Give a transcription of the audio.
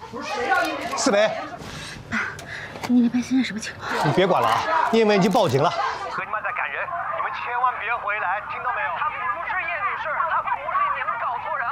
四北， 爸，你那边现在什么情况？ 你别管了啊，聂远已经报警了。 何你妈在赶人，你们千万别回来，听到没有？她不是叶女士，她不是，你们搞错人